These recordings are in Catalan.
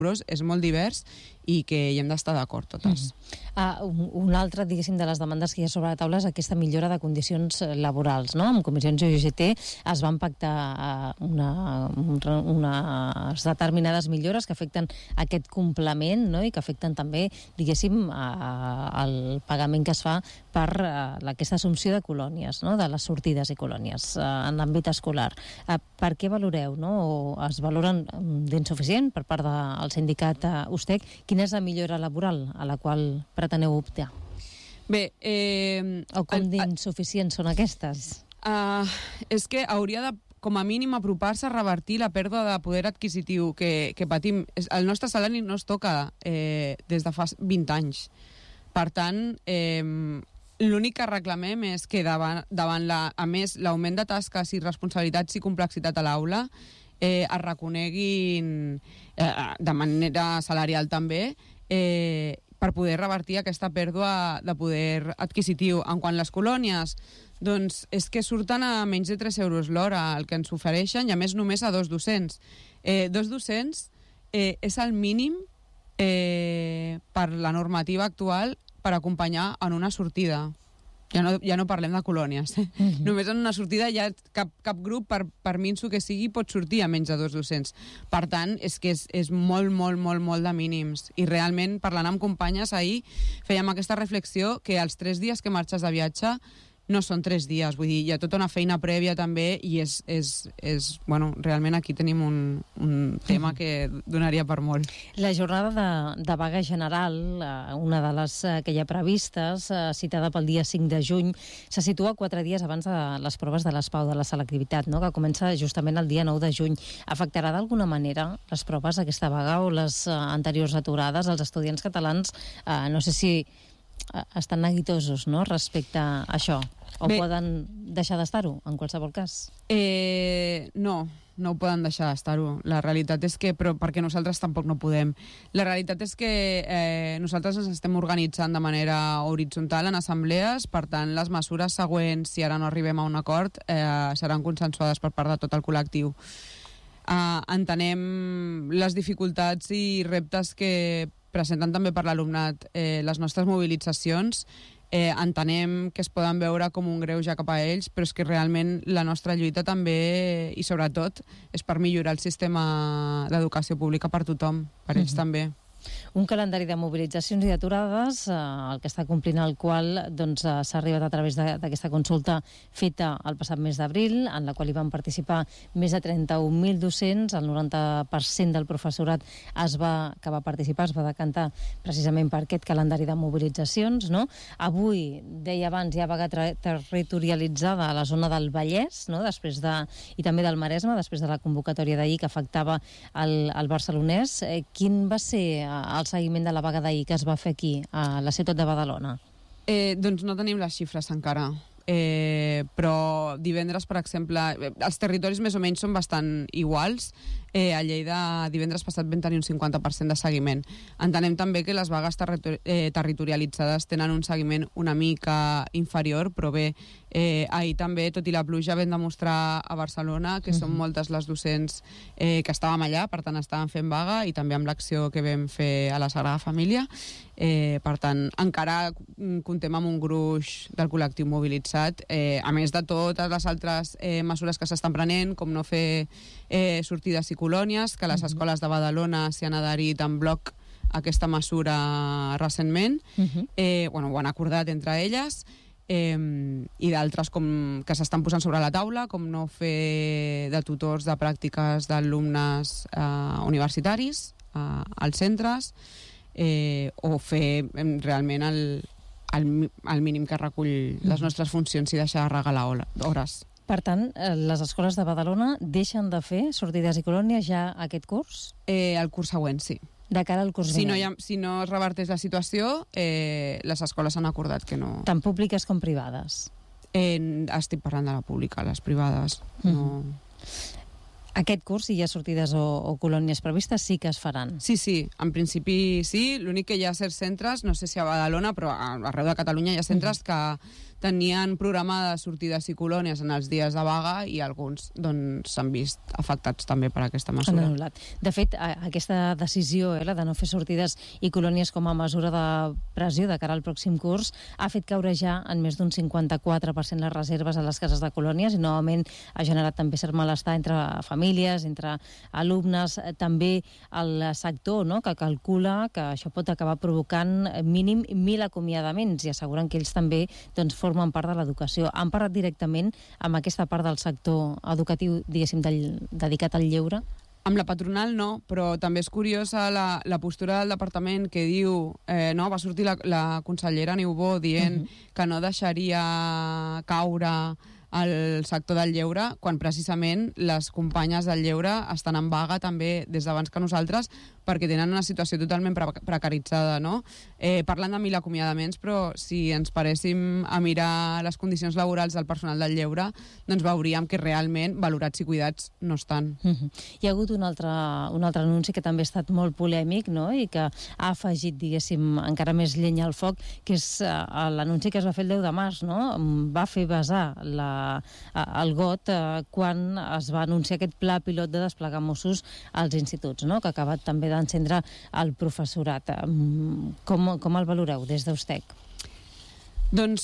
euros és molt divers i que hi hem d'estar d'acord totes. Una altra, diguéssim, de les demandes que hi ha sobre la taula és aquesta millora de condicions laborals, no? Amb comissions i UGT es van pactar unes determinades millores que afecten aquest complement, no? I que afecten també, diguéssim, el pagament que es fa per aquesta assumpció de colònies, no? De les sortides i colònies en l'àmbit escolar. Per què valoreu, no? O es valoren d'insuficient per part del sindicat USTEC? Quina és la millora laboral a la qual preteneu optar? Bé... O com d'insuficients són aquestes? És que hauria de, com a mínim, apropar-se a revertir la pèrdua de poder adquisitiu que patim. El nostre salari no es toca des de fa 20 anys. Per tant, l'únic que reclamem és que davant a més, l'augment de tasques i responsabilitats i complexitat a l'aula es reconeguin de manera salarial també per poder revertir aquesta pèrdua de poder adquisitiu. En quant a les colònies, doncs és que surten a menys de 3 euros l'hora el que ens ofereixen, i a més només a 2 docents. 2 docents és el mínim per la normativa actual per acompanyar en una sortida. Ja no parlem de colònies. Només en una sortida ja cap grup, per minso que sigui, pot sortir a menys de 2 docents. Per tant, és que és molt, molt, molt, molt de mínims. I realment, parlant amb companyes, ahir fèiem aquesta reflexió que els 3 dies que marxes de viatge no són 3 dies, vull dir, hi ha tota una feina prèvia també, i bueno, realment aquí tenim un tema que donaria per molt. La jornada de vaga general, una de les que hi ha previstes, citada pel dia 5 de juny, se situa 4 dies abans de les proves de l'ESPAU, de la selectivitat, no? Que comença justament el dia 9 de juny. Afectarà d'alguna manera les proves d'aquesta vaga o les anteriors aturades? Els estudiants catalans, no sé si estan neguitosos, no?, respecte a això, o poden deixar d'estar-ho, en qualsevol cas? No ho poden deixar d'estar-ho. La realitat és que, però perquè nosaltres tampoc no podem. La realitat és que nosaltres ens estem organitzant de manera horitzontal en assemblees, per tant, les mesures següents, si ara no arribem a un acord, seran consensuades per part de tot el col·lectiu. Entenem les dificultats i reptes que presenten també per l'alumnat les nostres mobilitzacions. Entenem que es poden veure com un greuge cap a ells, però és que realment la nostra lluita també, i sobretot, és per millorar el sistema d'educació pública per tothom, per ells també. Un calendari de mobilitzacions i d'aturades, el que està complint el qual s'ha arribat a través d'aquesta consulta feta el passat mes d'abril, en la qual hi van participar més de 31.000 docents, el 90% del professorat que va participar es va decantar precisament per aquest calendari de mobilitzacions, no? Avui, deia abans, hi ha vaga territorialitzada a la zona del Vallès, no? I també del Maresme, després de la convocatòria d'ahir que afectava el barcelonès. Quin va ser el seguiment de la vaga d'ahir que es va fer aquí, a la ciutat de Badalona? Doncs no tenim les xifres encara, però divendres, per exemple, els territoris més o menys són bastant iguals. A Lleida divendres passat vam tenir un 50% de seguiment. Entenem també que les vagues territorialitzades tenen un seguiment una mica inferior, però bé, ahir també, tot i la pluja, vam demostrar a Barcelona que són moltes les docents que estàvem allà, per tant estàvem fent vaga, i també amb l'acció que vam fer a la Sagrada Família. Per tant, encara comptem amb un gruix del col·lectiu mobilitzat, a més de totes les altres mesures que s'estan prenent, com no fer sortides i colònies, que les escoles de Badalona s'hi han adherit en bloc a aquesta mesura recentment. Ho han acordat entre elles, i d'altres que s'estan posant sobre la taula, com no fer de tutors de pràctiques d'alumnes universitaris als centres, o fer realment el mínim que recull les nostres funcions i deixar de regalar hores. Per tant, les escoles de Badalona deixen de fer sortides i colònies ja aquest curs? El curs següent, sí. De cara al curs vinent. Si no es reverteix la situació, les escoles han acordat que no. Tant públiques com privades? Estic parlant de la pública, les privades no. Aquest curs, si hi ha sortides o colònies previstes, sí que es faran? Sí, en principi sí. L'únic que hi ha certs centres, no sé si a Badalona, però arreu de Catalunya hi ha centres que tenien programades sortides i colònies en els dies de vaga i alguns s'han vist afectats també per aquesta mesura. De fet, aquesta decisió, la de no fer sortides i colònies com a mesura de pressió de cara al pròxim curs, ha fet caure ja en més d'un 54% les reserves a les cases de colònies i novament ha generat també cert malestar entre famílies, entre alumnes, també el sector, no?, que calcula que això pot acabar provocant mínim 1.000 acomiadaments i asseguren que ells també formen part de l'educació. Han parlat directament amb aquesta part del sector educatiu, diguéssim, dedicat al lleure? Amb la patronal no, però també és curiosa la postura del departament que diu, va sortir la consellera Niubó dient que no deixaria caure el sector del lleure, quan precisament les companyes del lleure estan en vaga també des d'abans que nosaltres perquè tenen una situació totalment precaritzada, no? Parlant de 1.000 acomiadaments, però si ens paréssim a mirar les condicions laborals del personal del lleure, doncs veuríem que realment valorats i cuidats no estan. Hi ha hagut un altre anunci que també ha estat molt polèmic, no?, i que ha afegit, diguéssim, encara més llenya al foc, que és l'anunci que es va fer el 10 de març, no? Va fer vessar el got quan es va anunciar aquest pla pilot de desplegar Mossos als instituts, no?, que ha acabat també d'encendre el professorat. Com el valoreu des d'Eustec? Doncs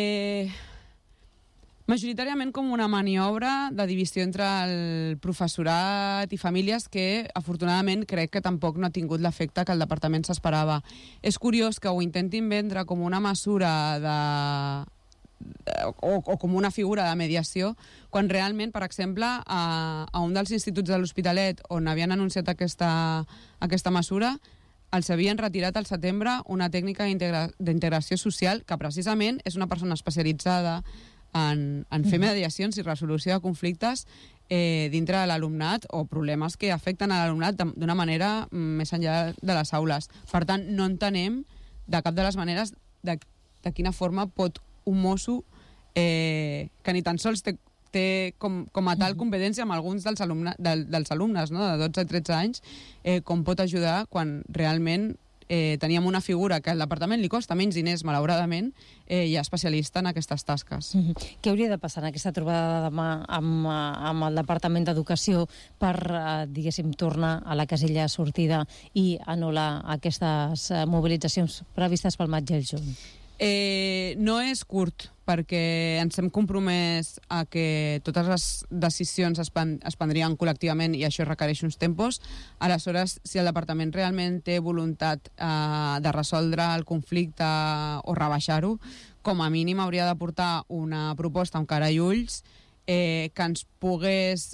majoritàriament com una maniobra de divisió entre el professorat i famílies que, afortunadament, crec que tampoc no ha tingut l'efecte que el departament s'esperava. És curiós que ho intentin vendre com una mesura o com una figura de mediació, quan realment, per exemple, a un dels instituts de l'Hospitalet on havien anunciat aquesta mesura, els havien retirat al setembre una tècnica d'integració social que precisament és una persona especialitzada en fer mediacions i resolució de conflictes dintre de l'alumnat o problemes que afecten a l'alumnat d'una manera més enllà de les aules. Per tant, no entenem de cap de les maneres de quina forma pot un mosso que ni tan sols té com a tal competència amb alguns dels alumnes, no?, de 12 i 13 anys, com pot ajudar quan realment teníem una figura que al departament li costa menys diners, malauradament, i és especialista en aquestes tasques. Què hauria de passar en aquesta trobada de demà amb el Departament d'Educació per, diguéssim, tornar a la casella sortida i anul·lar aquestes mobilitzacions previstes pel maig i el juny? No és curt, perquè ens hem compromès a que totes les decisions es prendrien col·lectivament i això requereix uns tempos. Aleshores, si el departament realment té voluntat de resoldre el conflicte o rebaixar-ho, com a mínim hauria de portar una proposta amb cara i ulls que ens pogués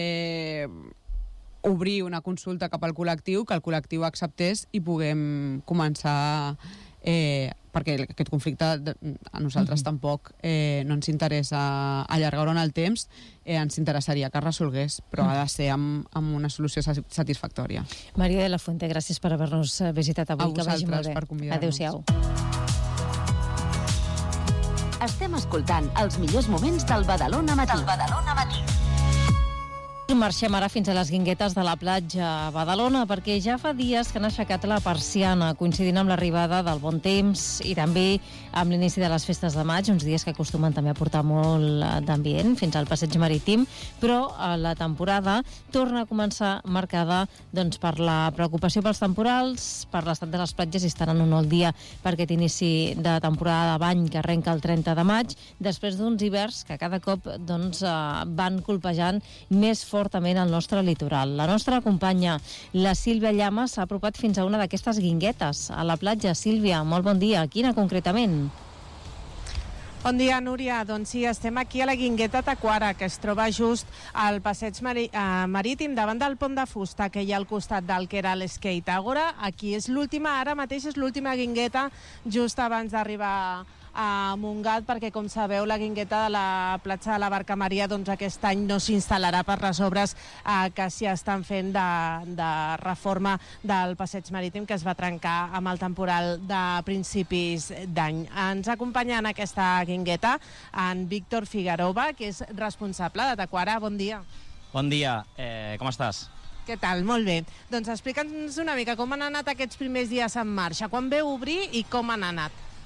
obrir una consulta cap al col·lectiu, que el col·lectiu acceptés i puguem començar perquè aquest conflicte a nosaltres tampoc no ens interessa allargar-ho en el temps, ens interessaria que es resolgués, però ha de ser amb una solució satisfactòria. Maria de la Fuente, gràcies per haver-nos visitat avui. A vosaltres per convidar-nos. Adéu-siau. Estem escoltant els millors moments del Badalona Matí. Marxem ara fins a les Guinguetes de la platja a Badalona, perquè ja fa dies que han aixecat la persiana, coincidint amb l'arribada del bon temps i també amb l'inici de les festes de maig, uns dies que acostumen també a portar molt d'ambient fins al passeig marítim, però la temporada torna a començar marcada per la preocupació pels temporals, per l'estat de les platges, i estan en un nou dia per aquest inici de temporada de bany que arrenca el 30 de maig, després d'uns hiverns que cada cop van colpejant més fortament el nostre litoral. La nostra companya, la Sílvia Llamas, s'ha apropat fins a una d'aquestes guinguetes a la platja. Sílvia, molt bon dia. Quina concretament? Bon dia, Núria. Doncs sí, estem aquí a la Guingueta Taquara, que es troba just al passeig marítim davant del pont de fusta que hi ha al costat del que era l'Skate Agora. Aquí és ara mateix és l'última guingueta just abans d'arribar a Montgat, perquè, com sabeu, la guingueta de la platja de la Barca Maria aquest any no s'instal·larà per les obres que s'hi estan fent de reforma del passeig marítim, que es va trencar amb el temporal de principis d'any. Ens acompanya en aquesta guingueta en Víctor Figueroa, que és responsable de Taquara. Bon dia. Bon dia, com estàs? Què tal? Molt bé. Doncs explica'ns una mica com han anat aquests primers dies en marxa, quan veu obrir i com han anat.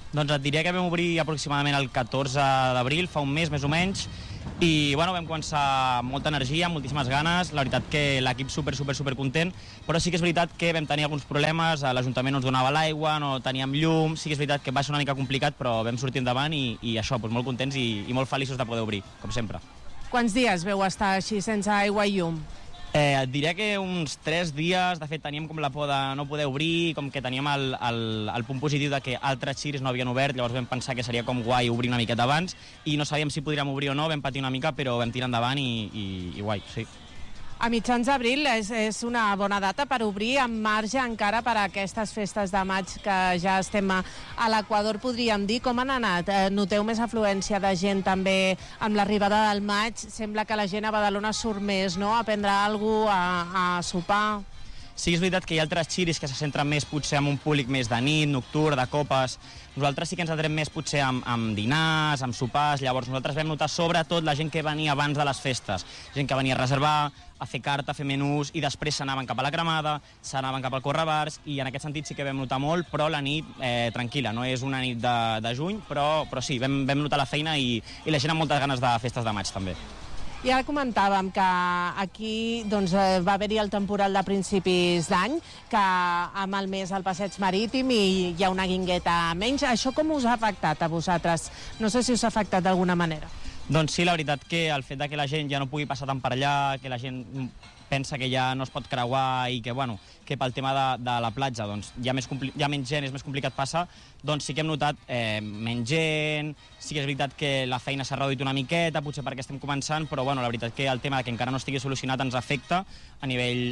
Doncs et diria que vam obrir aproximadament el 14 d'abril, fa un mes més o menys, i bueno, vam començar amb molta energia, amb moltíssimes ganes, la veritat que l'equip super content, però sí que és veritat que vam tenir alguns problemes, l'Ajuntament no ens donava l'aigua, no teníem llum, sí que és veritat que va ser una mica complicat, però vam sortir endavant i això, doncs molt contents i molt feliços de poder obrir, com sempre. Quants dies veu estar així sense aigua i llum? Et diria que uns 3 dies, de fet teníem com la por de no poder obrir, com que teníem el punt positiu de que altres xiris no havien obert, llavors vam pensar que seria com guai obrir una miqueta abans i no sabíem si podríem obrir o no, vam patir una mica però vam tirar endavant i guai, sí. A mitjans d'abril és una bona data per obrir, amb marge encara per a aquestes festes de maig que ja estem a l'Equador, podríem dir. Com han anat? Noteu més afluència de gent també amb l'arribada del maig? Sembla que la gent a Badalona surt més, no?, a prendre alguna cosa, a sopar. Sí, és veritat que hi ha altres xiris que se centren més potser en un públic més de nit, nocturn, de copes. Nosaltres sí que ens centrem més potser amb dinars, amb sopars. Llavors nosaltres vam notar sobretot la gent que venia abans de les festes. Gent que venia a reservar, a fer carta, a fer menús, i després s'anaven cap a la cremada, s'anaven cap al correbars, i en aquest sentit sí que vam notar molt, però la nit tranquil·la, no és una nit de juny, però sí, vam notar la feina i la gent amb moltes ganes de festes de maig també. I ara comentàvem que aquí doncs, va haver-hi el temporal de principis d'any, que amb el mes al Passeig Marítim i hi ha una guingueta menys. Això com us ha afectat a vosaltres? No sé si us ha afectat d'alguna manera. Doncs sí, la veritat que el fet que la gent ja no pugui passar tant per allà, que la gent pensa que ja no es pot creuar i que, bueno, que pel tema de la platja doncs, hi ha menys gent, és més complicat passar, doncs sí que hem notat menys gent, sí que és veritat que la feina s'ha reduït una miqueta, potser perquè estem començant, però bueno, la veritat que el tema que encara no estigui solucionat ens afecta a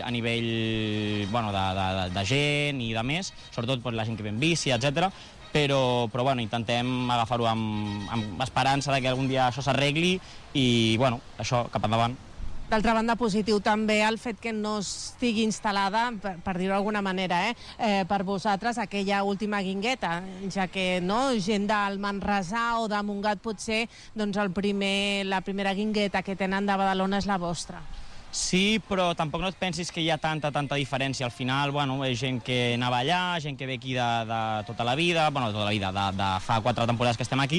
nivell bueno, de gent i de més, sobretot la gent que ve en bici, etc. Però bueno, intentem agafar-ho amb esperança que algun dia això s'arregli i bueno, això cap endavant. D'altra banda, positiu també el fet que no estigui instal·lada, per dir-ho d'alguna manera, per vosaltres aquella última guingueta, ja que gent del Manresà o de Montgat potser doncs la primera guingueta que tenen de Badalona és la vostra. Sí, però tampoc no et pensis que hi ha tanta diferència. Al final, bueno, és gent que anava allà, gent que ve aquí de tota la vida, bueno, de tota la vida, de fa 4 temporades que estem aquí,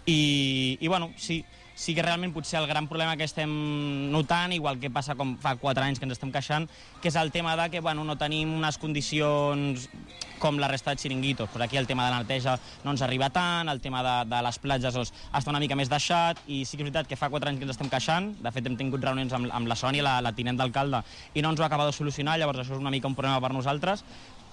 i bueno, sí que realment potser el gran problema que estem notant, igual que passa com fa 4 anys que ens estem queixant, que és el tema de que bueno, no tenim unes condicions com la resta de xiringuitos. Pues aquí el tema de la neteja no ens arriba tant, el tema de les platges està una mica més deixat, i sí que és veritat que fa 4 anys que ens estem queixant. De fet, hem tingut reunions amb la Sònia, la tinent d'alcalde, i no ens ho ha acabat de solucionar, llavors això és una mica un problema per nosaltres,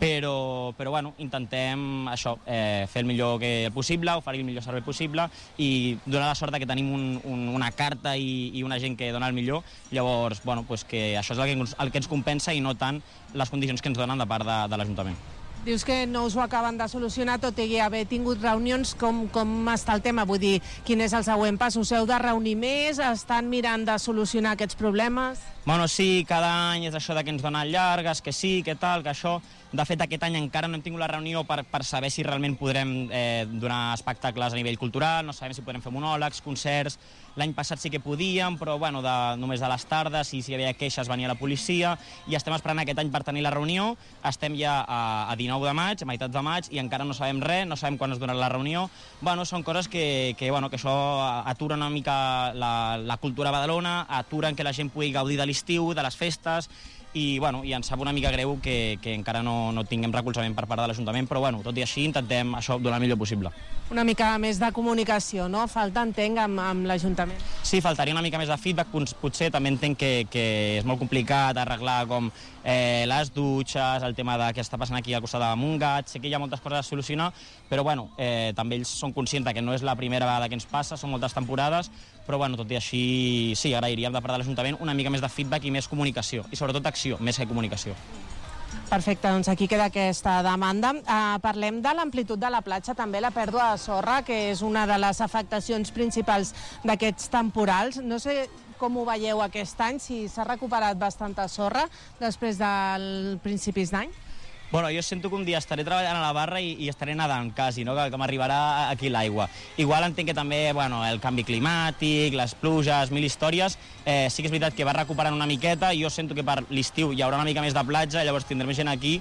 però bueno, intentem això, fer el millor possible, oferir el millor servei possible i donar la sort que tenim una carta i una gent que dona el millor. Llavors, bueno, pues que això és el que ens compensa i no tant les condicions que ens donen de part de l'Ajuntament. Dius que no us ho acaben de solucionar, tot i haver tingut reunions. Com està el tema? Vull dir, quin és el següent pas? Us heu de reunir més? Estan mirant de solucionar aquests problemes? Bueno, sí, cada any és això que ens donen llargues, que sí, que tal, que això. De fet, aquest any encara no hem tingut la reunió per saber si realment podrem donar espectacles a nivell cultural, no sabem si podrem fer monòlegs, concerts. L'any passat sí que podíem, però bueno, només a les tardes, i si hi havia queixes venia la policia, i estem esperant aquest any per tenir la reunió. Estem ja a 19 de maig, a meitats de maig, i encara no sabem res, no sabem quan es donarà la reunió. Bueno, són coses que això atura una mica la cultura a Badalona, aturen que la gent pugui gaudir de l'estiu, de les festes, i ens sap una mica greu que encara no tinguem recolzament per part de l'Ajuntament, però tot i així intentem això donar el millor possible. Una mica més de comunicació, no? Falta, entenc, amb l'Ajuntament. Sí, faltaria una mica més de feedback, potser també entenc que és molt complicat arreglar com les dutxes, el tema de què està passant aquí al costat de Montgat. Sé que hi ha moltes coses a solucionar, però també ells són conscients que no és la primera vegada que ens passa, són moltes temporades, però tot i així sí, agrairíem de part de l'Ajuntament una mica més de feedback i més comunicació, i sobretot acció, més que comunicació. Perfecte, doncs aquí queda aquesta demanda. Parlem de l'amplitud de la platja, també la pèrdua de sorra, que és una de les afectacions principals d'aquests temporals. No sé com ho veieu aquest any, si s'ha recuperat bastanta sorra després dels principis d'any. Bueno, jo sento que un dia estaré treballant a la barra i estaré nedant quasi, no? Que m'arribarà aquí l'aigua. Igual entenc que també el canvi climàtic, les pluges, 1000 històries, sí que és veritat que va recuperant una miqueta, i jo sento que per l'estiu hi haurà una mica més de platja, llavors tindrem gent aquí,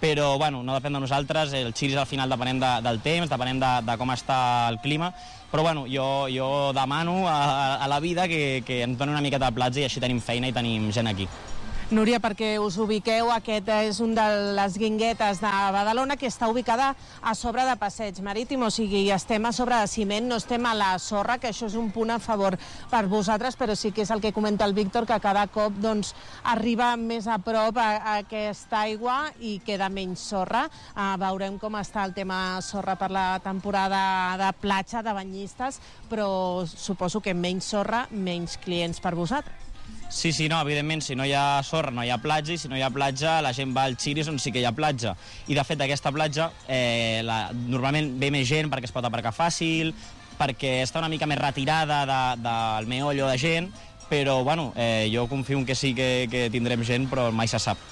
però bueno, no depèn de nosaltres, el xiris al final depenem del temps, depenem de com està el clima, però bueno, jo demano a la vida que ens doni una miqueta de platja i així tenim feina i tenim gent aquí. Núria, perquè us ubiqueu, aquest és un de les Guinguetes de Badalona que està ubicada a sobre de Passeig Marítim, o sigui, estem a sobre de ciment, no estem a la sorra, que això és un punt a favor per vosaltres, però sí que és el que comenta el Víctor, que cada cop doncs, arriba més a prop a aquesta aigua i queda menys sorra. Veurem com està el tema sorra per la temporada de platja, de banyistes, però suposo que menys sorra, menys clients per vosaltres. Sí, no, evidentment, si no hi ha sorra no hi ha platja, i si no hi ha platja la gent va al xiris on sí que hi ha platja. I de fet aquesta platja normalment ve més gent perquè es pot aparcar fàcil, perquè està una mica més retirada del meollo de gent, però bueno, jo confio en que sí que tindrem gent, però mai se sap.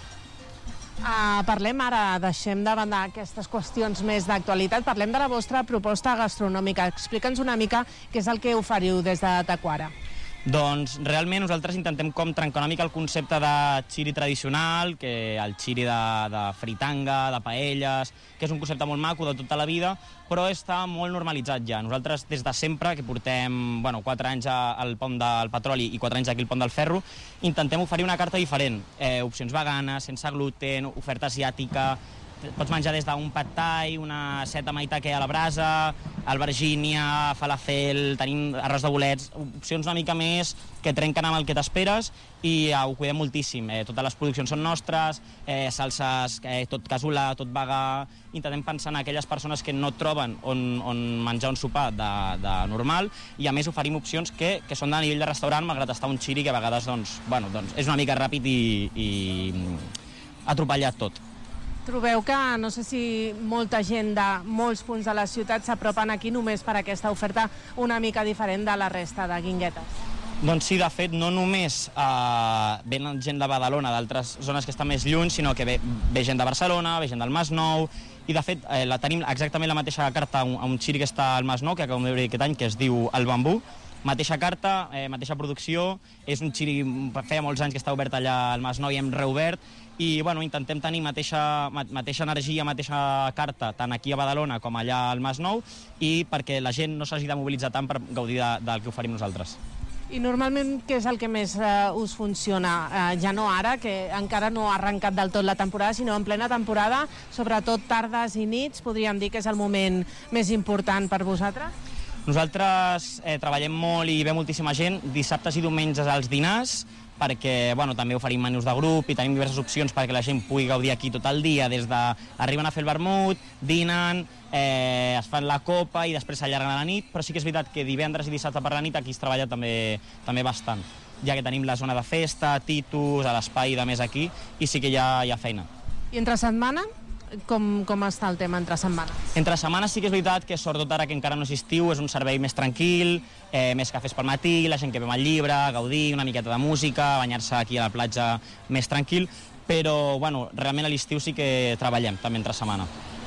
Parlem ara, deixem de banda aquestes qüestions més d'actualitat, parlem de la vostra proposta gastronòmica. Explica'ns una mica què és el que oferiu des de Taquara. Doncs realment nosaltres intentem com trencar una mica el concepte de xiri tradicional, que el xiri de fritanga, de paelles, que és un concepte molt maco de tota la vida, però està molt normalitzat ja. Nosaltres des de sempre, que portem 4 anys al Pont del Petroli i 4 anys aquí al Pont del Ferro, intentem oferir una carta diferent. Opcions veganes, sense gluten, oferta asiàtica. Pots menjar des d'un pad thai, una seta maitake a la brasa, albergínia, falafel, tenim arròs de bolets, opcions una mica més que trenquen amb el que t'esperes i ho cuidem moltíssim. Totes les produccions són nostres, salses, tot casolà, tot vegà. Intentem pensar en aquelles persones que no troben on menjar un sopar de normal i a més oferim opcions que són de nivell de restaurant, malgrat estar un xiri que a vegades és una mica ràpid i atropellat tot. Trobeu que, no sé si molta gent de molts punts de la ciutat s'apropen aquí només per aquesta oferta una mica diferent de la resta de Guinguetes? Doncs sí, de fet, no només venen gent de Badalona, d'altres zones que estan més lluny, sinó que ve gent de Barcelona, ve gent del Masnou, i de fet tenim exactament la mateixa carta a un xiri que està al Masnou, que acabem de veure aquest any, que es diu El Bambú. Mateixa carta, mateixa producció, és un xiri, feia molts anys que està obert allà al Masnou i hem reobert, i bueno, intentem tenir mateixa energia, mateixa carta, tant aquí a Badalona com allà al Masnou, i perquè la gent no s'hagi de mobilitzar tant per gaudir del que oferim nosaltres. I normalment què és el que més us funciona? Ja no ara, que encara no ha arrencat del tot la temporada, sinó en plena temporada, sobretot tardes i nits, podríem dir que és el moment més important per vosaltres? Nosaltres treballem molt i ve moltíssima gent, dissabtes i diumenges als dinars, perquè també oferim menús de grup i tenim diverses opcions perquè la gent pugui gaudir aquí tot el dia, des de arriben a fer el vermut, dinen, es fan la copa i després s'allarguen a la nit, però sí que és veritat que divendres i dissabte per la nit aquí es treballa també bastant, ja que tenim la zona de festa, titus, a l'espai de més aquí, i sí que hi ha feina. I entre setmana? Com està el tema entre setmana? Entre setmana sí que és veritat que, sobretot ara que encara no és estiu, és un servei més tranquil, més cafès pel matí, la gent que ve amb el llibre, gaudir, una miqueta de música, banyar-se aquí a la platja més tranquil, però realment a l'estiu sí que treballem, també entre setmana.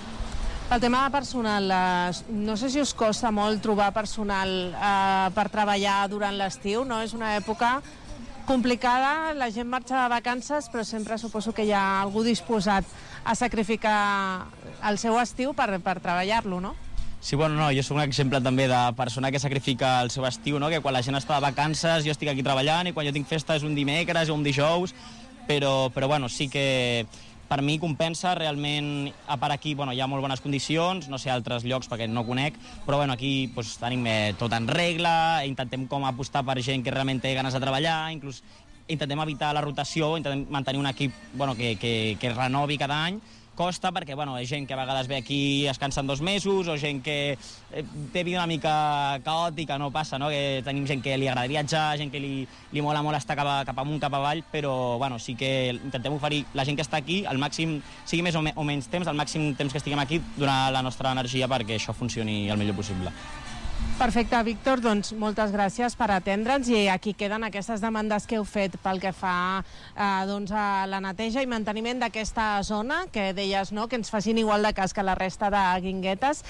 El tema de personal, no sé si us costa molt trobar personal per treballar durant l'estiu, no? És una època complicada, la gent marxa de vacances, però sempre suposo que hi ha algú disposat a sacrificar el seu estiu per treballar-lo, no? Sí, jo soc un exemple també de persona que sacrifica el seu estiu, no? Que quan la gent està de vacances jo estic aquí treballant i quan jo tinc festa és un dimecres o un dijous, però sí que per mi compensa realment. A part aquí hi ha molt bones condicions, no sé altres llocs perquè no conec, però aquí tenim tot en regla, intentem com apostar per gent que realment té ganes de treballar, inclús intentem evitar la rotació, intentem mantenir un equip que es renovi cada any. Costa perquè és gent que a vegades ve aquí, es cansa en 2 mesos, o gent que té vida una mica caòtica, no passa, no? Que tenim gent que li agrada viatjar, gent que li mola molt estar cap amunt, cap avall, però sí que intentem oferir la gent que està aquí, al màxim, sigui més o menys temps, al màxim temps que estiguem aquí, donar la nostra energia perquè això funcioni el millor possible. Perfecte, Víctor, doncs moltes gràcies per atendre'ns, i aquí queden aquestes demandes que heu fet pel que fa a la neteja i manteniment d'aquesta zona, que deies que ens facin igual de cas que la resta de Guinguetes,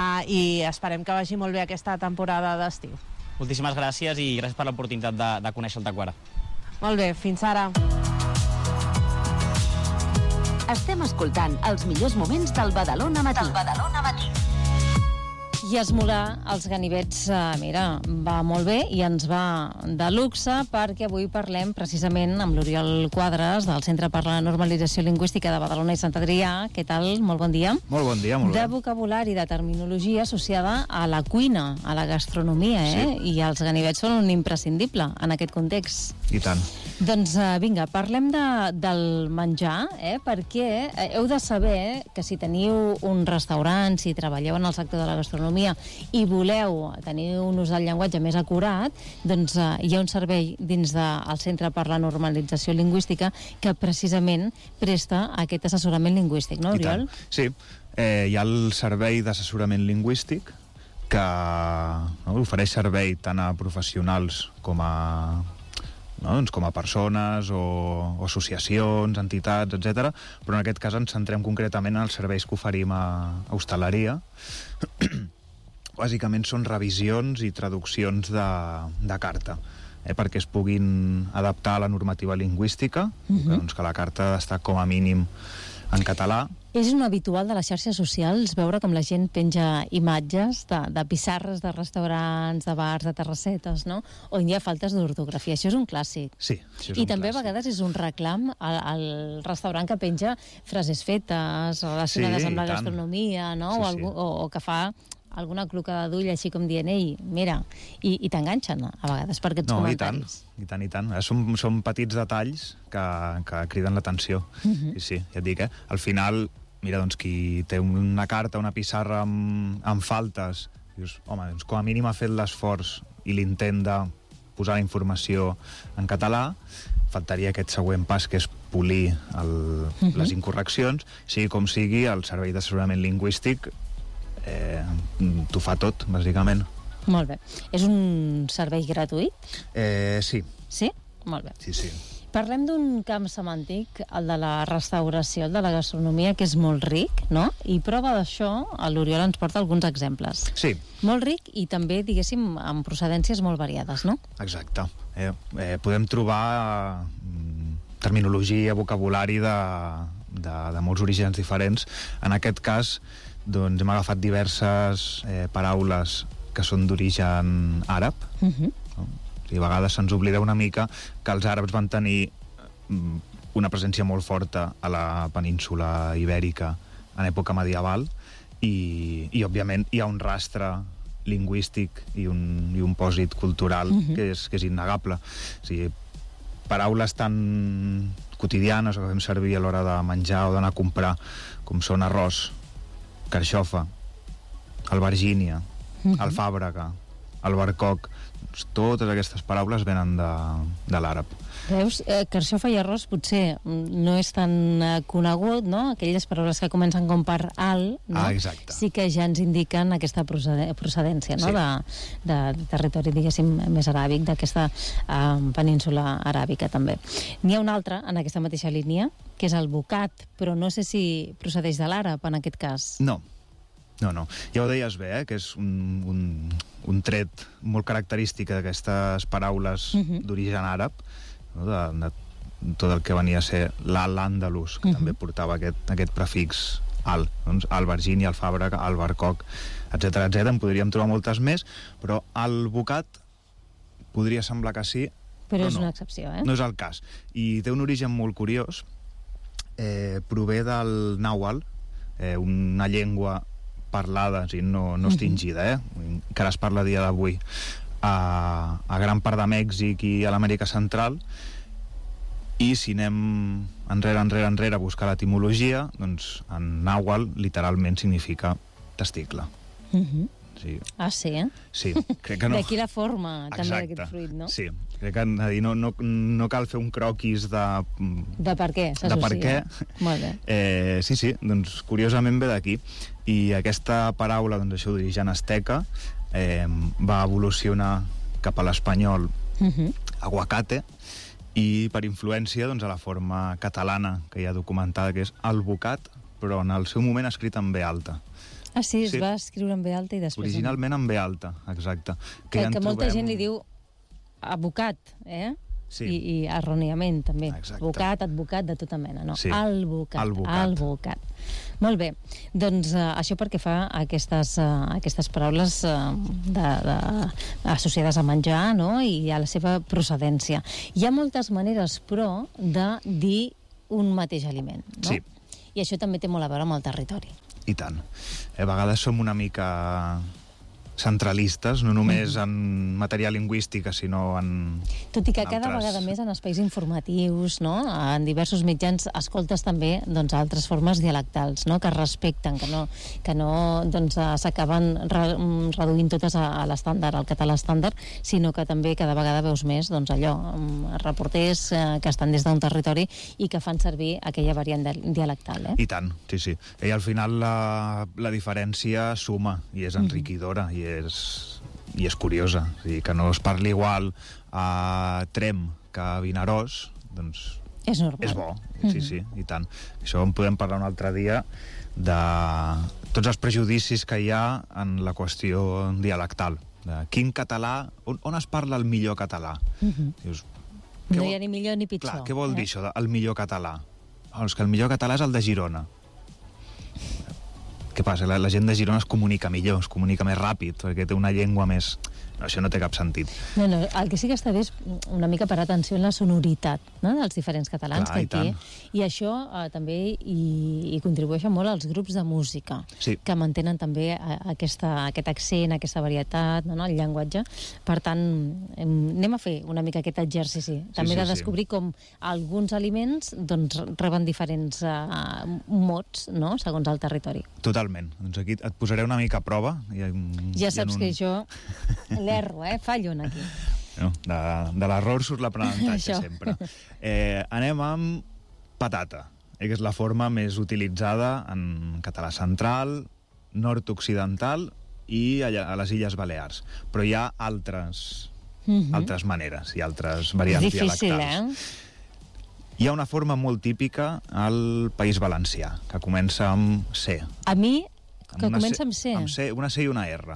i esperem que vagi molt bé aquesta temporada d'estiu. Moltíssimes gràcies i gràcies per l'oportunitat de conèixer el Taquara. Molt bé, fins ara. Estem escoltant els millors moments del Badalona Matí. I esmolar els ganivets, mira, va molt bé i ens va de luxe perquè avui parlem precisament amb l'Oriol Quadres del Centre per la Normalització Lingüística de Badalona i Sant Adrià. Què tal? Molt bon dia. Molt bon dia, molt bé. De vocabulari, de terminologia associada a la cuina, a la gastronomia, I els ganivets són un imprescindible en aquest context. I tant. Doncs vinga, parlem del menjar, perquè heu de saber que si teniu un restaurant, si treballeu en el sector de la gastronomia i voleu tenir un ús del llenguatge més acurat, doncs hi ha un servei dins del Centre per la Normalització Lingüística que precisament presta aquest assessorament lingüístic, no, Oriol? Sí, hi ha el servei d'assessorament lingüístic que ofereix servei tant a professionals com a persones o associacions, entitats, etc. Però en aquest cas ens centrem concretament en els serveis que oferim a hostaleria. Bàsicament són revisions i traduccions de carta, perquè es puguin adaptar a la normativa lingüística, que la carta ha d'estar com a mínim en català. És un habitual de les xarxes socials veure com la gent penja imatges de pissarres de restaurants, de bars, de terrassetes, no? On hi ha faltes d'ortografia. Això és un clàssic. Sí, això és I un també clàssic. a vegades és un reclam al restaurant que penja frases fetes relacionades amb la gastronomia, no? Sí, O que fa alguna clocada d'ull així com dient, ei, mira, i t'enganxen a vegades per aquests comentaris. I tant. Són petits detalls que criden l'atenció. Sí, ja et dic, al final, mira, doncs, qui té una carta, una pissarra amb faltes, dius, home, doncs, com a mínim ha fet l'esforç i l'intent de posar la informació en català, faltaria aquest següent pas, que és polir les incorreccions. Sigui com sigui, el servei d'assessorament lingüístic t'ho fa tot, bàsicament. Molt bé. És un servei gratuït? Sí. Sí? Molt bé. Sí. Parlem d'un camp semàntic, el de la restauració, el de la gastronomia, que és molt ric, no? I prova d'això, l'Oriol ens porta alguns exemples. Sí. Molt ric i també, diguéssim, amb procedències molt variades, no? Exacte. Podem trobar terminologia, vocabulari de molts orígens diferents. En aquest cas, doncs hem agafat diverses paraules que són d'origen àrab. A vegades se'ns oblida una mica que els àrabs van tenir una presència molt forta a la península ibèrica en època medieval i òbviament, hi ha un rastre lingüístic i un pòsit cultural que és innegable. O sigui, paraules tan quotidianes que fem servir a l'hora de menjar o d'anar a comprar, com són arròs, carxofa, albergínia, alfàbrega, albercoc, totes aquestes paraules venen de l'àrab. Veus, carxofa i arròs potser no és tan conegut, no? Aquelles paraules que comencen com per al, no? Exacte. Sí que ja ens indiquen aquesta procedència, no? Sí. De territori, diguéssim, més aràbic, d'aquesta península aràbica, també. N'hi ha una altra, en aquesta mateixa línia, que és el bocat, però no sé si procedeix de l'àrab, en aquest cas. No. Ja ho deies bé, que és un tret molt característic d'aquestes paraules d'origen àrab, no? De tot el que venia a ser l'àndalus, que també portava aquest prefix al, doncs albergínia, alfàbrega, albercoc, etc. En podríem trobar moltes més, però el bocat podria semblar que sí, però és una excepció, no és el cas. I té un origen molt curiós, prové del nàhuatl, una llengua parlada, no extingida, encara es parla a dia d'avui a gran part de Mèxic i a l'Amèrica Central, i si anem enrere a buscar l'etimologia, doncs en nàhuatl literalment significa testicle. Sí. Ah, sí, Sí, crec que no. D'aquí la forma, també, d'aquest fruit, no? Sí, crec que no cal fer un croquis de per què s'associa. De per què. Molt bé. Sí, doncs curiosament ve d'aquí. I aquesta paraula, doncs això d'origen asteca, va evolucionar cap a l'espanyol aguacate, i per influència doncs, a la forma catalana que hi ha documentada, que és albocat, però en el seu moment escrit en B alta. Ah, sí, es va escriure en B alta i després... Originalment en B alta, exacte. Que molta gent li diu abocat, Sí. I erròniament, també. Exacte. Advocat, de tota mena, no? Sí. Alvocat. Molt bé. Doncs això perquè fa aquestes paraules associades a menjar, no? I a la seva procedència. Hi ha moltes maneres, però, de dir un mateix aliment, no? Sí. I això també té molt a veure amb el territori. I tant. A vegades som una mica centralistes, no només en matèria lingüística, sinó en Tot i que cada altres... vegada més en espais informatius, no? En diversos mitjans escoltes també doncs, altres formes dialectals, no? Que es respecten, que no doncs, s'acaben reduint totes a l'estàndard, al català estàndard, sinó que també cada vegada veus més doncs, allò, reporters que estan des d'un territori i que fan servir aquella variant dialectal. I tant, sí. I al final la diferència suma i és enriquidora i és curiosa. O sigui, que no es parli igual a Tremp que a Vinaròs, doncs és normal. És bo, sí, i tant. Això en podem parlar un altre dia de tots els prejudicis que hi ha en la qüestió dialectal. De quin català, on es parla el millor català? Dius, no hi ha ni millor ni pitjor. Clar, què vol dir això, el millor català? És que el millor català és el de Girona. Què passa? La gent de Girona es comunica millor, es comunica més ràpid, perquè té una llengua més... No, això no té cap sentit. No, el que sí que està bé és una mica parar atenció en la sonoritat, no?, dels diferents catalans. Clar, que aquí. I això també hi contribueix molt als grups de música, sí, que mantenen també aquest accent, aquesta varietat, no, el llenguatge. Per tant, anem a fer una mica aquest exercici. També de descobrir com alguns aliments doncs, reben diferents mots, no?, segons el territori. Totalment. Doncs aquí et posaré una mica a prova. Ja saps que jo... L'erro, fallo aquí. No, de l'error surt l'aprenentatge sempre. Anem amb patata, que és la forma més utilitzada en català central, nord-occidental i a les Illes Balears. Però hi ha altres maneres i altres variants dialectals. Hi ha una forma molt típica al País Valencià, que comença amb C. A mi, que comença amb C? Amb C, una C i una R.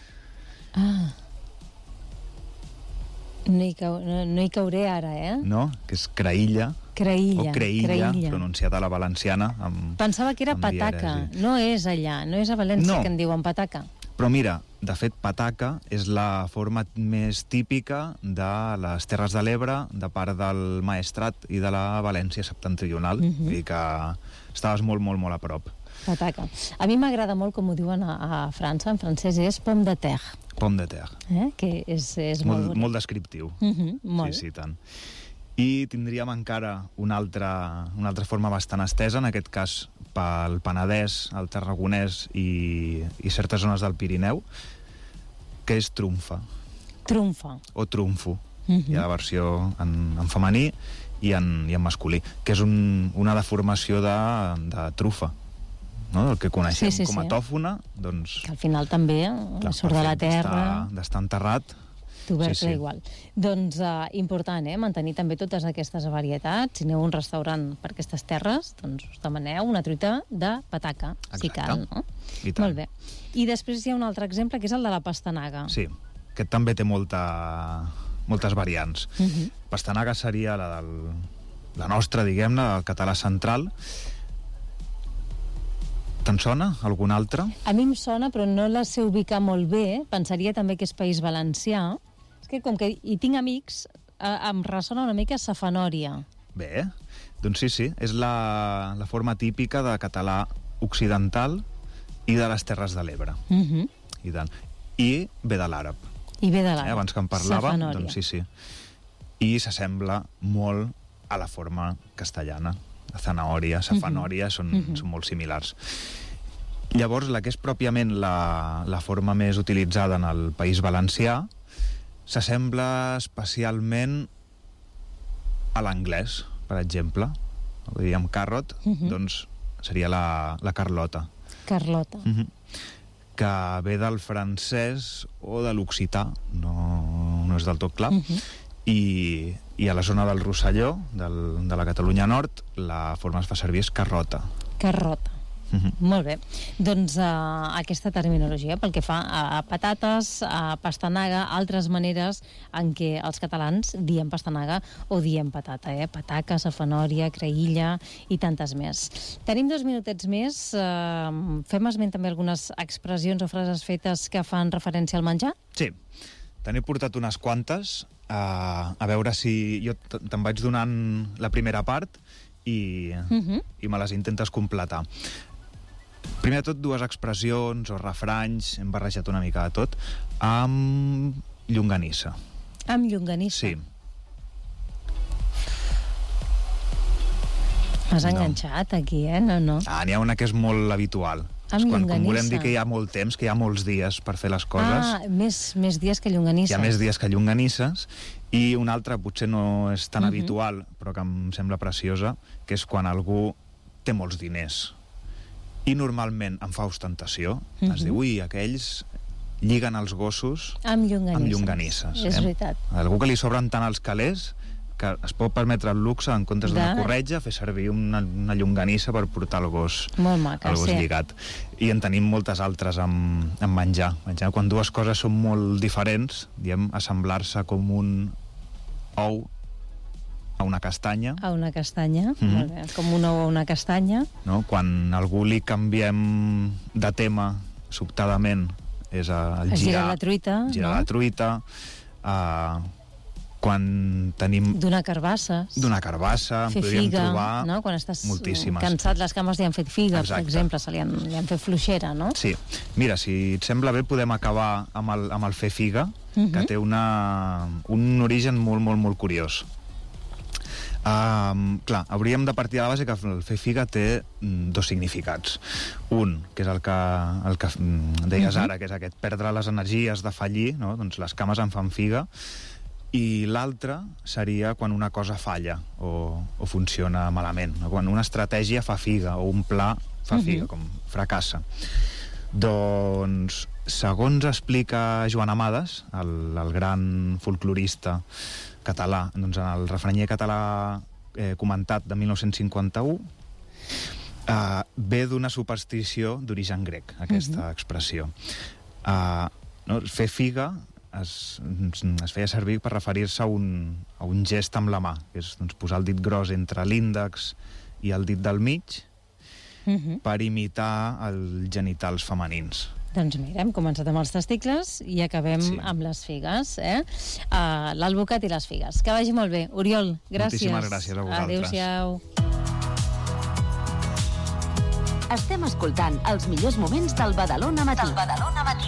No hi cauré ara, No, que és creïlla. Creïlla. O creïlla, pronunciat a la valenciana. Pensava que era pataca. No és allà, no és a València que en diuen pataca. Però mira, de fet, pataca és la forma més típica de les Terres de l'Ebre, de part del Maestrat i de la València septentrional. Vull dir que estaves molt, molt, molt a prop. Pataca. A mi m'agrada molt com ho diuen a França, en francès és pomme de terre. Pomme de terre. Que és molt bonic. Molt descriptiu. Molt. Sí, tant. I tindríem encara una altra forma bastant estesa, en aquest cas pel Penedès, el Tarragonès i certes zones del Pirineu, que és trumfa. Trumfa. O trumfo. Hi ha la versió en femení i en masculí, que és una deformació de trufa. No? El que coneixem com a tòfona, doncs... Que al final també surt de la terra... D'estar enterrat. Tubercle igual. Doncs important, mantenir també totes aquestes varietats. Si aneu a un restaurant per aquestes terres, doncs us demaneu una truita de pataca, si cal, no? Molt bé. I després hi ha un altre exemple, que és el de la pastanaga. Sí, aquest també té moltes variants. Pastanaga seria la nostra, diguem-ne, del català central. Te'n sona algun altre? A mi em sona, però no la sé ubicar molt bé. Pensaria també que és País Valencià. És que com que hi tinc amics, em ressona una mica safanòria. Bé, doncs sí, és la forma típica de català occidental i de les Terres de l'Ebre. I tant. I ve de l'àrab. I ve de l'àrab. Abans que en parlàvem, doncs sí. I s'assembla molt a la forma castellana. La zanahòria, safanòria, són molt similars. Llavors, la que és pròpiament la forma més utilitzada en el País Valencià s'assembla especialment a l'anglès, per exemple. Vull dir, amb carrot, doncs seria la Carlota. Carlota. Que ve del francès o de l'occità, no és del tot clar. I a la zona del Rosselló, de la Catalunya Nord, la forma es fa servir és carrota. Carrota. Molt bé. Doncs aquesta terminologia pel que fa a patates, a pastanaga, altres maneres en què els catalans diem pastanaga o diem patata, pataca, safanòria, creïlla i tantes més. Tenim 2 minutets més. Fem esment també algunes expressions o frases fetes que fan referència al menjar? Sí. Te n'he portat unes quantes, a veure si... Jo te'n vaig donant la primera part i me les intentes completar. Primer de tot, 2 expressions o refranys, hem barrejat una mica de tot, amb llonganissa. Amb llonganissa? Sí. M'has enganxat aquí, No. N'hi ha una que és molt habitual. Amb quan llonganissa. volem dir que hi ha molt temps, que hi ha molts dies per fer les coses. Més dies que llonganisses. Hi ha més dies que llonganisses. I una altra, potser no és tan habitual, però que em sembla preciosa, que és quan algú té molts diners i normalment em fa ostentació. Es diu, aquells lliguen els gossos amb llonganisses. És veritat. Algú que li sobren tant els calés que es pot permetre el luxe, en comptes d'una corretja, fer servir una llonganissa per portar el gos, molt maca, el gos lligat. I en tenim moltes altres amb menjar. Quan 2 coses són molt diferents, diem assemblar-se com un ou a una castanya. A una castanya, molt bé. Com un ou a una castanya. No? Quan a algú li canviem de tema sobtadament és el girar la truita. Girar la truita. Quan tenim... Donar carbasses. Fer podríem figa, trobar quan estàs moltíssimes. Cansat, les cames li han fet figa, per exemple, li han fet fluixera, no? Sí. Mira, si et sembla bé, podem acabar amb el fer figa, que té un origen molt, molt, molt curiós. Clar, hauríem de partir de la base que el fer figa té 2 significats. Un, que és el que deies ara, que és aquest perdre les energies de fallir, no? Doncs les cames en fan figa. I l'altre seria quan una cosa falla o funciona malament, no? Quan una estratègia fa figa o un pla fa figa, com fracassa. Doncs, segons explica Joan Amades, el gran folclorista català, doncs en el refranyer català comentat de 1951, ve d'una superstició d'origen grec, aquesta expressió. Fer figa es feia servir per referir-se a un gest amb la mà, que és posar el dit gros entre l'índex i el dit del mig per imitar els genitals femenins. Doncs mira, hem començat amb els testicles i acabem amb les figues, l'alvocat i les figues. Que vagi molt bé. Oriol, gràcies. Moltíssimes gràcies a vosaltres. Adéu-siau. Estem escoltant els millors moments del Badalona Matí.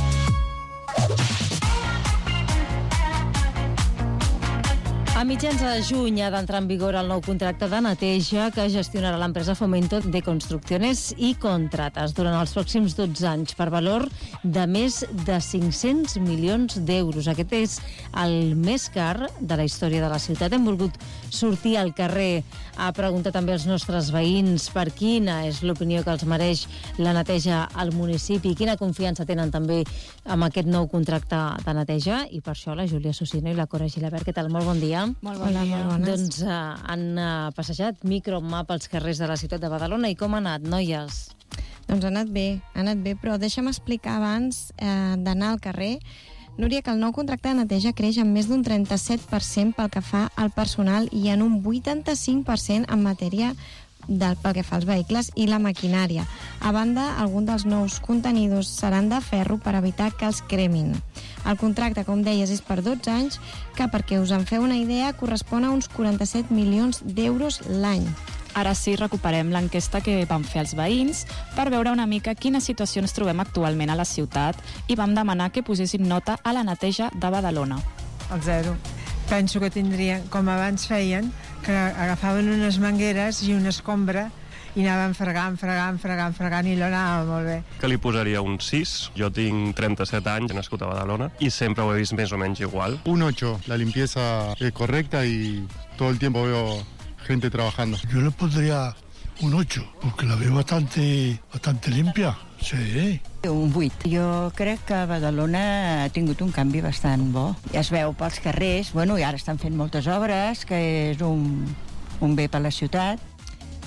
A mitjans de juny ha d'entrar en vigor el nou contracte de neteja que gestionarà l'empresa Fomento de Construcciones i Contratas durant els pròxims 12 anys per valor de més de 500 milions d'euros. Aquest és el més car de la història de la ciutat. Hem volgut sortir al carrer a preguntar també als nostres veïns per quina és l'opinió que els mereix la neteja al municipi i quina confiança tenen també amb aquest nou contracte de neteja. I per això la Júlia Susino i la Cora Gilabert. Què tal? Molt bon dia. Molt bon dia. Molt bones. Doncs han passejat micromà pels carrers de la ciutat de Badalona. I com ha anat, noies? Doncs ha anat bé, però deixa'm explicar abans d'anar al carrer, Núria, que el nou contracte de neteja creix en més d'un 37% pel que fa al personal i en un 85% en matèria pel que fa als vehicles i la maquinària. A banda, alguns dels nous contenidors seran de ferro per evitar que els cremin. El contracte, com deies, és per 12 anys, que perquè us en feu una idea correspon a uns 47 milions d'euros l'any. Ara sí, recuperem l'enquesta que vam fer als veïns per veure una mica quina situació ens trobem actualment a la ciutat i vam demanar que posessin nota a la neteja de Badalona. El 0. Penso que tindrien, com abans feien, que agafaven unes mangueres i una escombra i anaven fregant i allò anava molt bé. Que li posaria un 6. Jo tinc 37 anys, he nascut a Badalona, i sempre ho he vist més o menys igual. Un 8. La limpieza es correcta y todo el tiempo veo gente trabajando. Yo le pondría un 8, porque la veo bastante limpia. Sí. Un 8. Jo crec que Badalona ha tingut un canvi bastant bo. Ja es veu pels carrers, i ara estan fent moltes obres, que és un bé per la ciutat.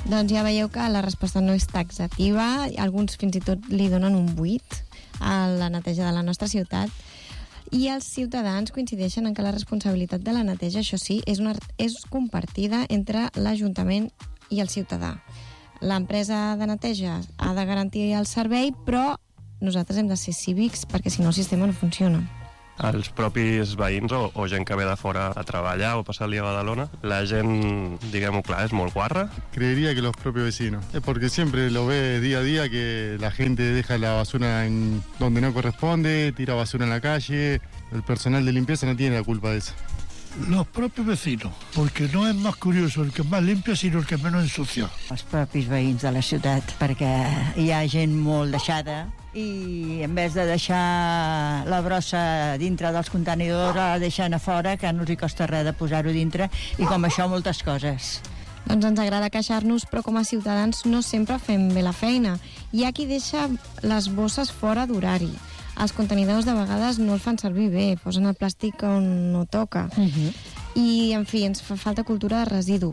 Doncs ja veieu que la resposta no és taxativa, alguns fins i tot li donen un 8 a la neteja de la nostra ciutat, i els ciutadans coincideixen en que la responsabilitat de la neteja, això sí, és compartida entre l'Ajuntament i el ciutadà. L'empresa de neteja ha de garantir el servei, però nosaltres hem de ser cívics perquè si no el sistema no funciona. Els propis veïns o gent que ve de fora a treballar o passar el dia a Badalona, la gent, diguem-ho clar, és molt guarra. Creería que los propios vecinos, porque siempre lo ves día a día que la gente deja la basura en donde no corresponde, tira basura en la calle, el personal de limpieza no tiene la culpa de eso. Los propios vecinos, porque no es más curioso el que más limpia, sinó el que menos ensucia. Els propis veïns de la ciutat, perquè hi ha gent molt deixada i en vez de deixar la brossa dintre dels contenidors la deixen a fora, que no els hi costa res de posar-ho dintre, i com això moltes coses. Doncs ens agrada queixar-nos, però com a ciutadans no sempre fem bé la feina. Hi ha qui deixa les bosses fora d'horari. Els contenidors de vegades no el fan servir bé, posen el plàstic on no toca. I, en fi, ens fa falta cultura de residu.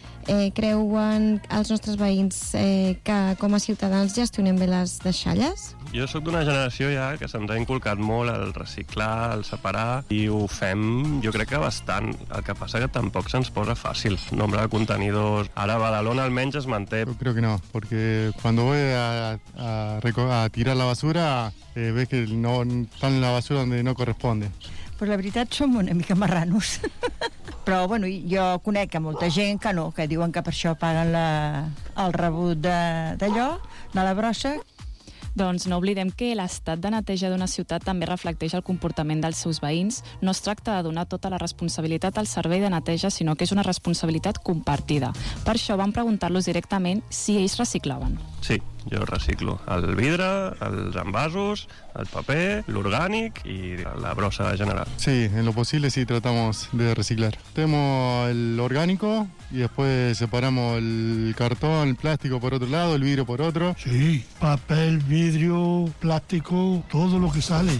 Creuen els nostres veïns que com a ciutadans gestionem bé les deixalles? Jo sóc d'una generació ja que se'ns ha inculcat molt el reciclar, el separar, i ho fem, jo crec que bastant. El que passa que tampoc se'ns posa fàcil. Nombre de contenidors. Ara a Badalona almenys es manté. Yo creo que no, porque cuando voy a tirar la basura, ves que no están en la basura donde no corresponde. Pues la veritat som una mica marranos. Però bueno, jo conec a molta gent que no, que diuen que per això paguen el rebut d'allò, de la brossa. Doncs no oblidem que l'estat de neteja d'una ciutat també reflecteix el comportament dels seus veïns. No es tracta de donar tota la responsabilitat al servei de neteja, sinó que és una responsabilitat compartida. Per això vam preguntar-los directament si ells reciclaven. Sí, jo reciclo el vidre, els envasos, el paper, l'orgànic i la brossa general. Sí, en lo posible sí tratamos de reciclar. Tenemos el orgánico y después separamos el cartón, el plástico por otro lado, el vidrio por otro. Sí, papel, vidrio, plástico, todo lo que sale.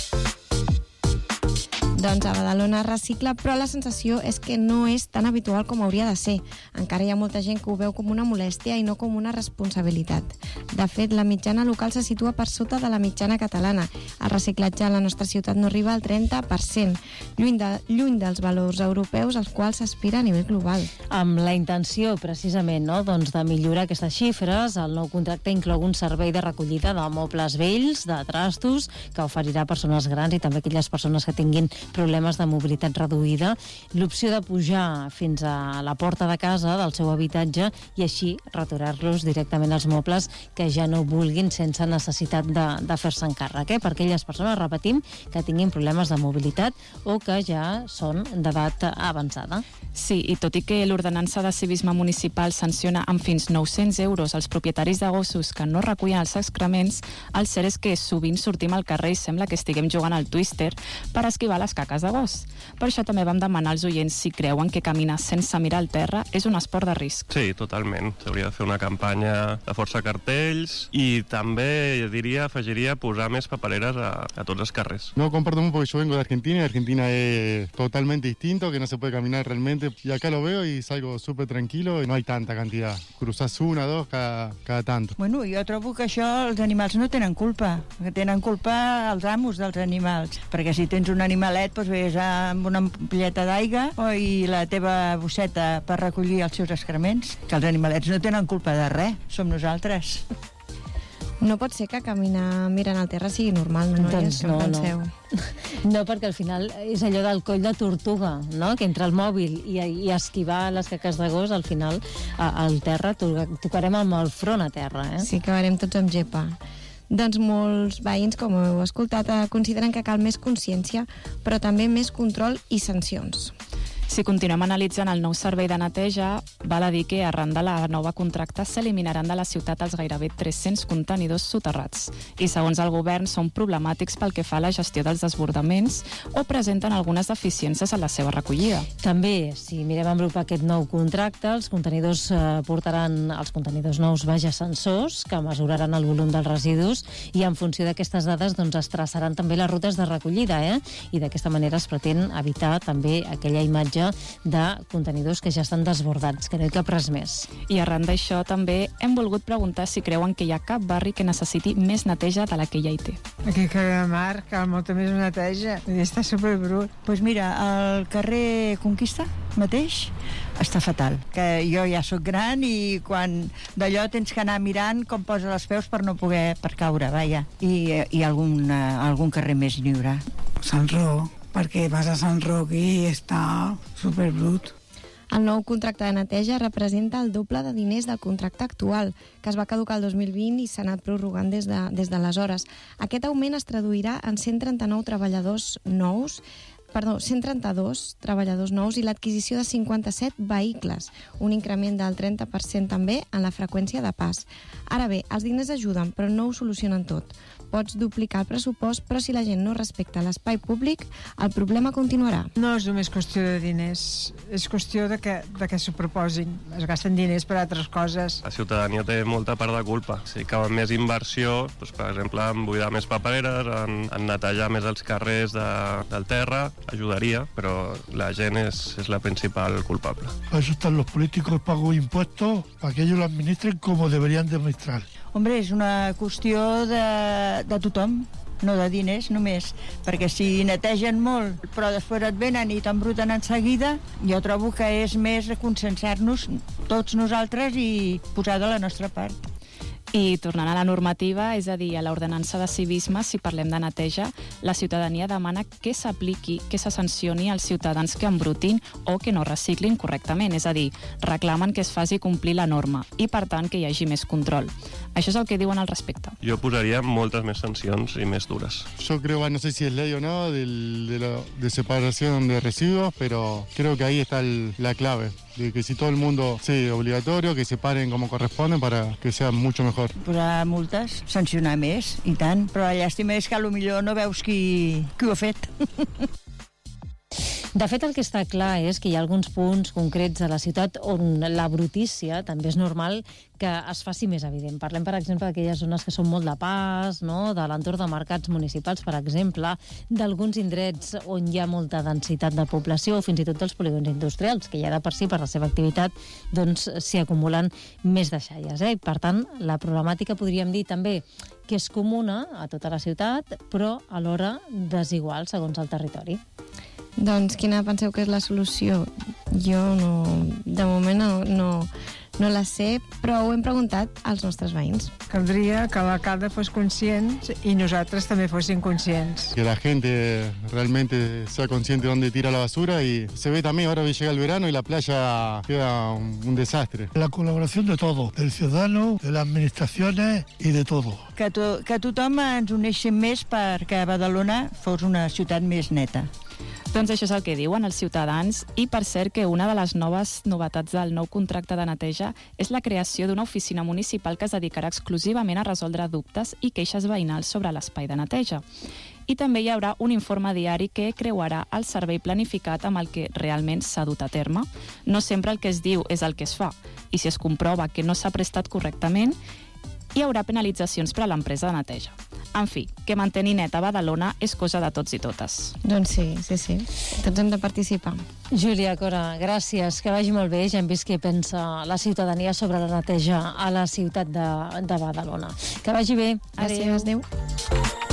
Doncs a Badalona recicla, però la sensació és que no és tan habitual com hauria de ser. Encara hi ha molta gent que ho veu com una molèstia i no com una responsabilitat. De fet, la mitjana local se situa per sota de la mitjana catalana. El reciclatge a la nostra ciutat no arriba al 30%, lluny dels valors europeus als quals s'aspira a nivell global. Amb la intenció, precisament, doncs, de millorar aquestes xifres, el nou contracte inclou un servei de recollida de mobles vells, de trastos, que oferirà a persones grans i també aquelles persones que tinguin problemes de mobilitat reduïda, l'opció de pujar fins a la porta de casa del seu habitatge i així retirar-los directament als mobles que ja no vulguin sense necessitat de fer-se'n càrrec, per aquelles persones, repetim, que tinguin problemes de mobilitat o que ja són d'edat avançada. Sí, i tot i que l'ordenança de civisme municipal sanciona amb fins 900 euros als propietaris de gossos que no recullen els excrements, el cert és que sovint sortim al carrer i sembla que estiguem jugant al Twister per esquivar les caques de gos. Per això també vam demanar als oients si creuen que caminar sense mirar al terra és un esport de risc. Sí, totalment. S'hauria de fer una campanya de força cartells i també, afegiria posar més papereres a tots els carrers. No comparto mucho porque yo vengo de Argentina y Argentina es totalmente distinto, que no se puede caminar realmente. Y acá lo veo y salgo súper tranquilo y no hay tanta cantidad. Cruzás una, dos cada tanto. Bueno, jo trobo que això els animals no tenen culpa, que tenen culpa els amos dels animals, perquè si tens un animalet doncs vés amb una ampolleta d'aigua i la teva bosseta per recollir els seus excrements, que els animalets no tenen culpa de res, som nosaltres. No pot ser que caminar mirant al terra sigui normal, no? Doncs no, no, perquè al final és allò del coll de tortuga, no? Que entre el mòbil i esquivar les caques de gos, al final al terra tocarem amb el front a terra. Sí, acabarem tots amb gepa. Doncs molts veïns, com heu escoltat, consideren que cal més consciència, però també més control i sancions. Si continuem analitzant el nou servei de neteja, val a dir que arran de la nova contracte s'eliminaran de la ciutat els gairebé 300 contenidors soterrats. I segons el govern són problemàtics pel que fa a la gestió dels desbordaments o presenten algunes deficiències en la seva recollida. També, si mirem en grup aquest nou contracte, els contenidors portaran els contenidors nous sensors que mesuraran el volum dels residus i en funció d'aquestes dades es traçaran també les rutes de recollida, i d'aquesta manera es pretén evitar també aquella imatge neteja de contenidors que ja estan desbordats, que no hi cap res més. I arran d'això també hem volgut preguntar si creuen que hi ha cap barri que necessiti més neteja de la que ja hi té. Aquí al carrer de Mar cal molta més neteja, i està superbrut. Doncs mira, al carrer Conquista mateix està fatal, que jo ja sóc gran i quan d'allò tens que anar mirant com posa els peus per no poder caure, vaja. I algun carrer més n'hi haurà. Sant Roc, perquè vas a Sant Roc i està superbrut. El nou contracte de neteja representa el doble de diners del contracte actual, que es va caducar el 2020 i s'ha anat prorrogant des d'aleshores. Aquest augment es traduirà en 132 treballadors nous i l'adquisició de 57 vehicles, un increment del 30% també en la freqüència de pas. Ara bé, els diners ajuden, però no ho solucionen tot. Pots duplicar el pressupost, però si la gent no respecta l'espai públic, el problema continuarà. No és només qüestió de diners, és qüestió de que s'ho proposin. Es gasten diners per altres coses. La ciutadania té molta part de culpa. Si cal més inversió, doncs, per exemple, en buidar més papereres, en netejar més els carrers del terra, ajudaría, pero la gent es la principal culpable. Para eso están los políticos, pago impuestos, para que ellos lo administren como deberían de administrar. Hombre, és una qüestió de tothom, no de diners només, perquè si netegen molt però després et venen i t'embruten en seguida, jo trobo que és més consensar-nos tots nosaltres i posar de la nostra part. I tornant a la normativa, és a dir, a l'ordenança de civisme, si parlem de neteja, la ciutadania demana que s'apliqui, que se sancioni als ciutadans que embrutin o que no reciclin correctament. És a dir, reclamen que es faci complir la norma i, per tant, que hi hagi més control. Això és el que diuen al respecte. Jo posaria moltes més sancions i més dures. Yo creo, no sé si es ley o no, de separación de residuos, pero creo que ahí está la clave. De que si todo el mundo, sí, obligatorio, que separen como corresponde para que sea mucho mejor. Posar multes, sancionar més, i tant, però la llàstima és que potser no veus qui ho ha fet. De fet, el que està clar és que hi ha alguns punts concrets de la ciutat on la brutícia també és normal que es faci més evident. Parlem, per exemple, d'aquelles zones que són molt de pas, no? De l'entorn de mercats municipals, per exemple, d'alguns indrets on hi ha molta densitat de població, o fins i tot dels polígons industrials, que ja de per si, per la seva activitat, doncs s'hi acumulen més deixalles. I, per tant, la problemàtica podríem dir també que és comuna a tota la ciutat, però alhora desigual segons el territori. Doncs quina penseu que és la solució? Jo no, de moment no la sé, però ho hem preguntat als nostres veïns. Caldria que l'alcalde fos conscient i nosaltres també fóssim conscients. Que la gente realmente sea consciente de dónde tira la basura y se ve también, ahora llega el verano y la playa queda un desastre. La colaboración de todos, del ciudadano, de las administraciones y de todo. Que tothom ens uneixi més perquè Badalona fos una ciutat més neta. Doncs això és el que diuen els ciutadans i, per cert, que una de les novetats del nou contracte de neteja és la creació d'una oficina municipal que es dedicarà exclusivament a resoldre dubtes i queixes veïnals sobre l'espai de neteja. I també hi haurà un informe diari que creuarà el servei planificat amb el que realment s'ha dut a terme. No sempre el que es diu és el que es fa, i si es comprova que no s'ha prestat correctament, hi haurà penalitzacions per a l'empresa de neteja. En fi, que mantenir neta Badalona és cosa de tots i totes. Doncs sí. Tots hem de participar. Júlia Cora, gràcies, que vagi molt bé. Ja hem vist què pensa la ciutadania sobre la neteja a la ciutat de Badalona. Que vagi bé. Gràcies, adéu.